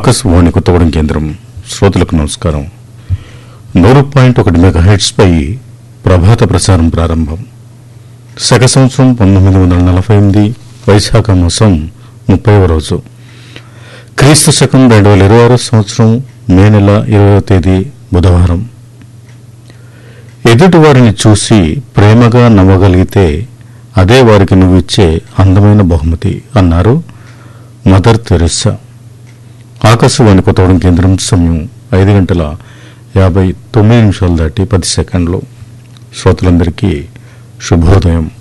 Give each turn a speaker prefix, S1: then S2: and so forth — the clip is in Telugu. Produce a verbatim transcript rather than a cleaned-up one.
S1: ఆకాశవాణి కొత్తగూడెం కేంద్రం శ్రోతలకు నమస్కారం. నూరు పాయింట్ ఒకటి మెగా హెడ్స్ పై ప్రభాత ప్రసారం ప్రారంభం. శక సంవత్సరం పంతొమ్మిది వందల నలభై ఎనిమిది వైశాఖ మాసం ముప్పైవ రోజు, క్రీస్తు శకం రెండు వేల ఇరవై ఆరో సంవత్సరం మే నెల ఇరవయో తేదీ బుధవారం. ఎదుటి వారిని చూసి ప్రేమగా నవ్వగలిగితే అదే వారికి నువ్విచ్చే అందమైన బహుమతి అన్నారు మదర్ తెరెస్సా. ఆకాశవాణి కొత్తగూడెం కేంద్రం సమయం ఐదు గంటల యాభై తొమ్మిది నిమిషాలు దాటి పది సెకండ్లు. శ్రోతలందరికీ శుభోదయం.